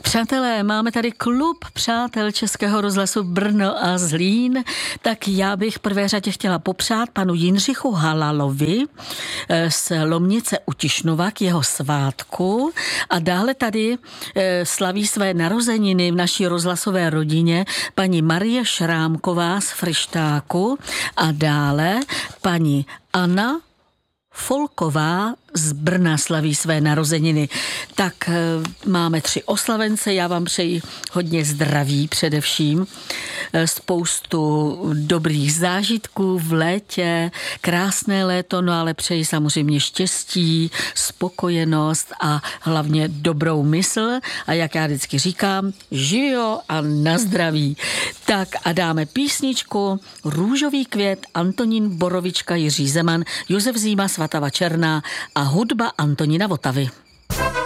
Přátelé, máme tady klub přátel Českého rozhlasu Brno a Zlín, tak já bych v prvé řadě chtěla popřát panu Jindřichu Halalovi z Lomnice u Tišnova k jeho svátku a dále tady slaví své narozeniny v naší rozhlasové rodině paní Marie Šrámková z Fryštáku a dále paní Anna Folková z Brna slaví své narozeniny. Tak máme 3 oslavence, já vám přeji hodně zdraví především, spoustu dobrých zážitků v létě, krásné léto, no ale přeji samozřejmě štěstí, spokojenost a hlavně dobrou mysl a jak já vždycky říkám, žijo a na zdraví. Tak a dáme písničku Růžový květ, Antonín Borovička, Jiří Zeman, Josef Zíma, Svatava Černá a hudba Antonína Votavy.